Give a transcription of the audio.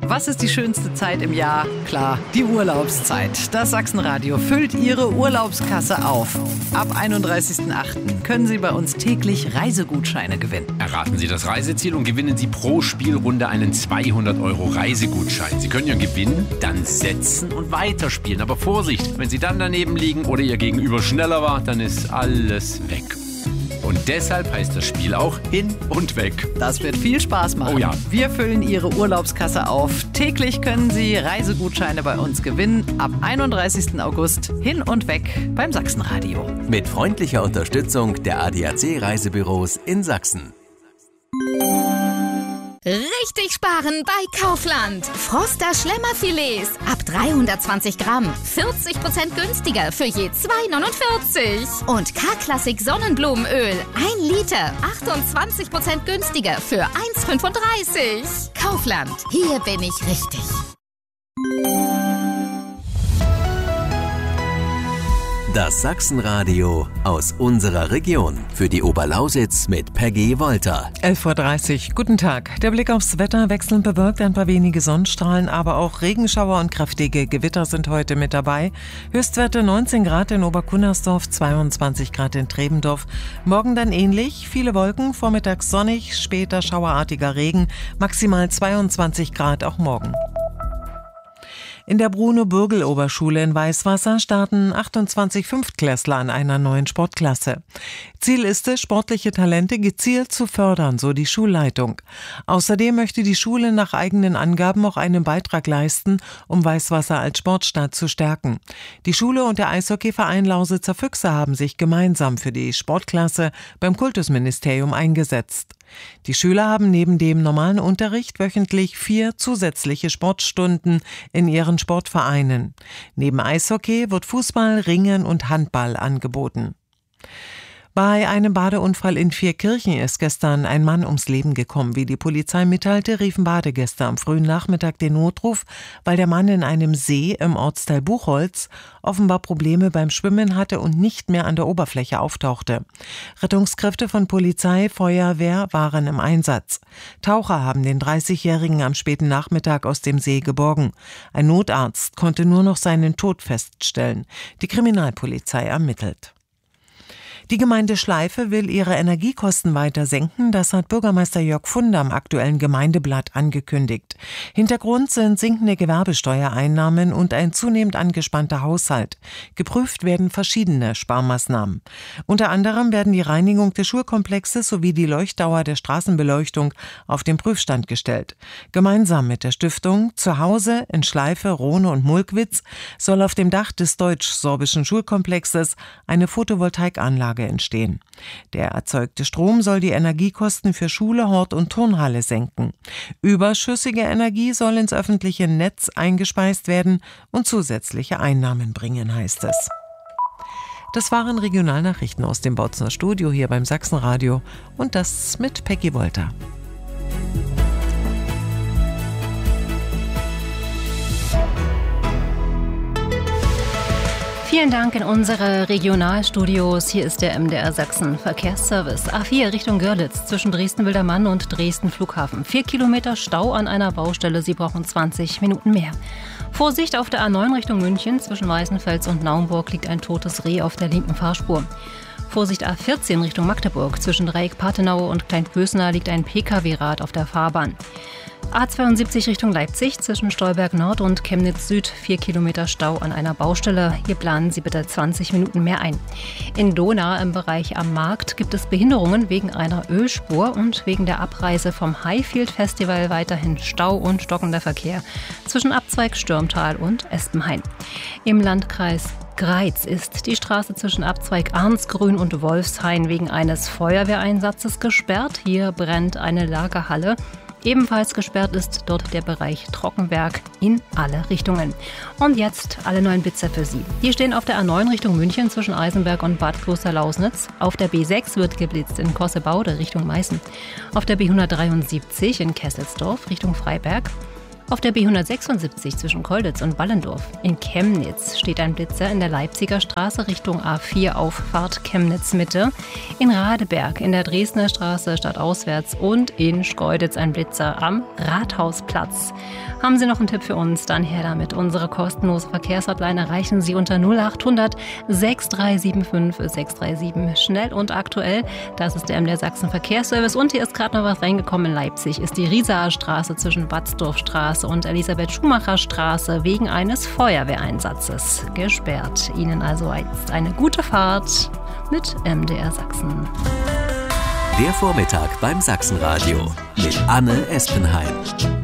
Was ist die schönste Zeit im Jahr? Klar, die Urlaubszeit. Das Sachsenradio füllt Ihre Urlaubskasse auf. Ab 31.08. können Sie bei uns täglich Reisegutscheine gewinnen. Erraten Sie das Reiseziel und gewinnen Sie pro Spielrunde einen 200€ Reisegutschein. Sie können Ihren Gewinn dann setzen und weiterspielen. Aber Vorsicht, wenn Sie dann daneben liegen oder Ihr Gegenüber schneller war, dann ist alles weg. Und deshalb heißt das Spiel auch Hin und Weg. Das wird viel Spaß machen. Oh ja. Wir füllen Ihre Urlaubskasse auf. Täglich können Sie Reisegutscheine bei uns gewinnen. Ab 31. August Hin und Weg beim Sachsenradio. Mit freundlicher Unterstützung der ADAC Reisebüros in Sachsen. Richtig sparen bei Kaufland. Froster Schlemmerfilets ab 320 Gramm. 40% günstiger für je 2,49. Und K-Klassik Sonnenblumenöl 1 Liter. 28% günstiger für 1,35. Kaufland. Hier bin ich richtig. Das Sachsenradio aus unserer Region. Für die Oberlausitz mit Peggy Wolter. 11.30 Uhr. Guten Tag. Der Blick aufs Wetter: wechselnd bewölkt, ein paar wenige Sonnenstrahlen, aber auch Regenschauer und kräftige Gewitter sind heute mit dabei. Höchstwerte 19 Grad in Oberkunnersdorf, 22 Grad in Trebendorf. Morgen dann ähnlich, viele Wolken, vormittags sonnig, später schauerartiger Regen, maximal 22 Grad auch morgen. In der Bruno-Bürgel-Oberschule in Weißwasser starten 28 Fünftklässler an einer neuen Sportklasse. Ziel ist es, sportliche Talente gezielt zu fördern, so die Schulleitung. Außerdem möchte die Schule nach eigenen Angaben auch einen Beitrag leisten, um Weißwasser als Sportstadt zu stärken. Die Schule und der Eishockeyverein Lausitzer Füchse haben sich gemeinsam für die Sportklasse beim Kultusministerium eingesetzt. Die Schüler haben neben dem normalen Unterricht wöchentlich 4 zusätzliche Sportstunden in ihren Sportvereinen. Neben Eishockey wird Fußball, Ringen und Handball angeboten. Bei einem Badeunfall in Vierkirchen ist gestern ein Mann ums Leben gekommen. Wie die Polizei mitteilte, riefen Badegäste am frühen Nachmittag den Notruf, weil der Mann in einem See im Ortsteil Buchholz offenbar Probleme beim Schwimmen hatte und nicht mehr an der Oberfläche auftauchte. Rettungskräfte von Polizei, Feuerwehr waren im Einsatz. Taucher haben den 30-Jährigen am späten Nachmittag aus dem See geborgen. Ein Notarzt konnte nur noch seinen Tod feststellen. Die Kriminalpolizei ermittelt. Die Gemeinde Schleife will ihre Energiekosten weiter senken. Das hat Bürgermeister Jörg Funder am aktuellen Gemeindeblatt angekündigt. Hintergrund sind sinkende Gewerbesteuereinnahmen und ein zunehmend angespannter Haushalt. Geprüft werden verschiedene Sparmaßnahmen. Unter anderem werden die Reinigung des Schulkomplexes sowie die Leuchtdauer der Straßenbeleuchtung auf den Prüfstand gestellt. Gemeinsam mit der Stiftung Zuhause in Schleife, Rohne und Mulkwitz soll auf dem Dach des deutsch-sorbischen Schulkomplexes eine Photovoltaikanlage entstehen. Der erzeugte Strom soll die Energiekosten für Schule, Hort und Turnhalle senken. Überschüssige Energie soll ins öffentliche Netz eingespeist werden und zusätzliche Einnahmen bringen, heißt es. Das waren Regionalnachrichten aus dem Bautzner Studio hier beim Sachsenradio und das mit Peggy Wolter. Vielen Dank in unsere Regionalstudios. Hier ist der MDR Sachsen Verkehrsservice. A4 Richtung Görlitz zwischen Dresden-Wildermann und Dresden Flughafen. 4 Kilometer Stau an einer Baustelle. Sie brauchen 20 Minuten mehr. Vorsicht auf der A9 Richtung München. Zwischen Weißenfels und Naumburg liegt ein totes Reh auf der linken Fahrspur. Vorsicht A14 Richtung Magdeburg. Zwischen Dreieck Pathenaue und Kleinpösner liegt ein Pkw-Rad auf der Fahrbahn. A72 Richtung Leipzig zwischen Stolberg Nord und Chemnitz Süd 4 Kilometer Stau an einer Baustelle. Hier planen Sie bitte 20 Minuten mehr ein. In Dohna im Bereich am Markt gibt es Behinderungen wegen einer Ölspur und wegen der Abreise vom Highfield Festival weiterhin Stau und stockender Verkehr zwischen Abzweig Stürmtal und Espenhain. Im Landkreis Greiz ist die Straße zwischen Abzweig Arnsgrün und Wolfshain wegen eines Feuerwehreinsatzes gesperrt. Hier brennt eine Lagerhalle. Ebenfalls gesperrt ist dort der Bereich Trockenberg in alle Richtungen. Und jetzt alle neuen Blitzer für Sie. Die stehen auf der A9 Richtung München zwischen Eisenberg und Bad Klosterlausnitz. Auf der B6 wird geblitzt in Kossebaude Richtung Meißen. Auf der B173 in Kesselsdorf Richtung Freiberg. Auf der B176 zwischen Kolditz und Wallendorf. In Chemnitz steht ein Blitzer in der Leipziger Straße Richtung A4 Auffahrt Chemnitz Mitte. In Radeberg in der Dresdner Straße stadtauswärts und in Schkeuditz ein Blitzer am Rathausplatz. Haben Sie noch einen Tipp für uns? Dann her damit. Unsere kostenlose Verkehrshotline erreichen Sie unter 0800 6375 637. Schnell und aktuell. Das ist der MDR Sachsen Verkehrsservice. Und hier ist gerade noch was reingekommen. In Leipzig ist die Riesaer Straße zwischen Watzdorfstraße und Elisabeth-Schumacher-Straße wegen eines Feuerwehreinsatzes gesperrt. Ihnen also jetzt eine gute Fahrt mit MDR Sachsen. Der Vormittag beim Sachsenradio mit Anne Espenheim.